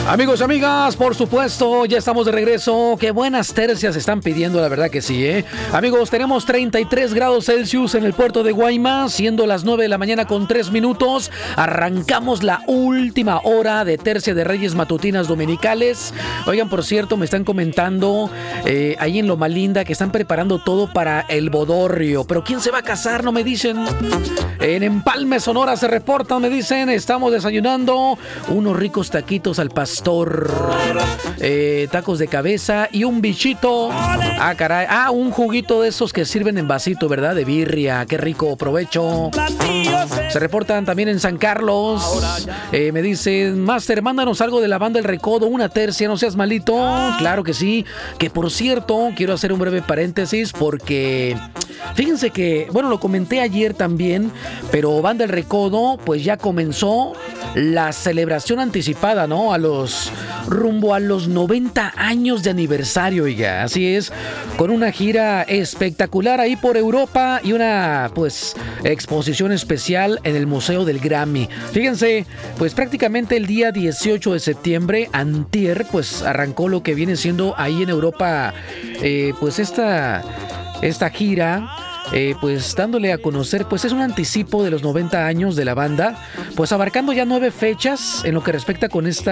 Amigos, amigas, por supuesto, ya estamos de regreso. Qué buenas tercias están pidiendo, la verdad que sí, ¿eh? Amigos, tenemos 33 grados Celsius en el puerto de Guaymas, siendo las 9 de la mañana con 3 minutos. Arrancamos la última hora de Tercia de Reyes matutinas dominicales. Oigan, por cierto, me están comentando ahí en Loma Linda que están preparando todo para el bodorrio. Pero ¿quién se va a casar? No me dicen. En Empalme, Sonora, se reportan, me dicen, estamos desayunando unos ricos taquitos al pastor, tacos de cabeza y un bichito. Ah, caray. Ah, un juguito de esos que sirven en vasito, ¿verdad? De birria. Qué rico, provecho. Se reportan también en San Carlos. Me dicen, Master, mándanos algo de la banda El Recodo, una tercia, no seas malito. Claro que sí. Que por cierto, quiero hacer un breve paréntesis porque fíjense que, bueno, lo comenté ayer también, pero Banda El Recodo, pues ya comenzó la celebración anticipada, ¿no? Rumbo a los 90 años de aniversario, oiga. Así es, con una gira espectacular ahí por Europa y una, pues, exposición especial en el Museo del Grammy. Fíjense, pues prácticamente el día 18 de septiembre, antier, pues arrancó lo que viene siendo ahí en Europa, pues esta gira. Pues dándole a conocer, pues es un anticipo de los 90 años de la banda, pues abarcando ya 9 fechas en lo que respecta con este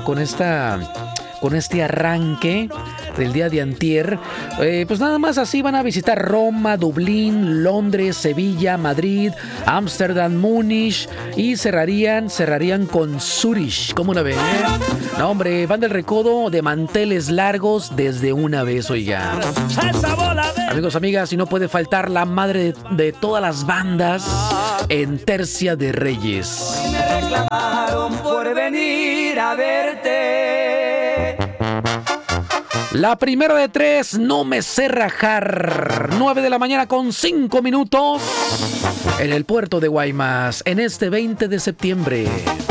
arranque del día de antier. Pues nada más así van a visitar Roma, Dublín, Londres, Sevilla, Madrid, Ámsterdam, Múnich y cerrarían con Zurich. ¿Cómo la ven? No, hombre, Banda El Recodo de manteles largos desde una vez, oiga. Amigos, amigas, y no puede faltar la madre de todas las bandas en Tercia de Reyes. Me reclamaron por venir a verte. La primera de 3, No Me Sé Rajar. 9 de la mañana con 5 minutos en el puerto de Guaymas en este 20 de septiembre.